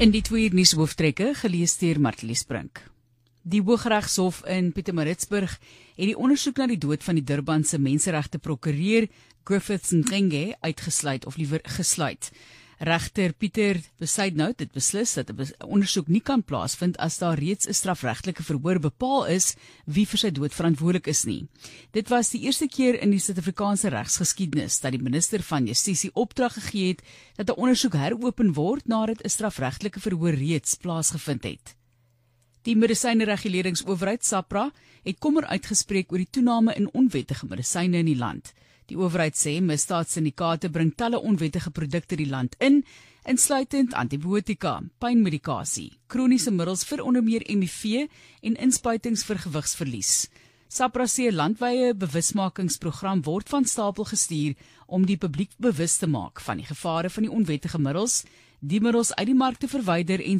In die 2 uur nuus hooftrekke gelees deur Martelies Brink. Die Hooggeregshof in Pietermaritzburg het die ondersoek na die dood van die Durbanse menseregte prokureur Griffith Ngenge uitgesluit of liewer gesluit. Regter Pieter Besuidnout het beslis dat 'n ondersoek nie kan plaasvind as daar reeds 'n strafregtelike verhoor bepaal is wie vir sy dood verantwoordelik is nie. Dit was die eerste keer in die Suid-Afrikaanse regsgeskiedenis dat die minister van Justisie opdrag gegee het dat 'n ondersoek heropen word nadat 'n strafregtelike verhoor reeds plaasgevind het. Die medisynereguleringsowerheid SAHPRA het kommer uitgespreek oor die toename in onwettige medisyne in die land. Die owerheid sê misdaadsyndikaate bring talle onwettige produkte die land in, insluitend antibiotika, pynmedikasie, kroniese middels vir onder meer HIV en inspuitings vir gewigsverlies. SAHPRA sê 'n landwyse bewusmakingsprogram word van stapel gestuur om die publiek bewus te maak van die gevare van die onwettige middels, die middels uit die mark te verwyder en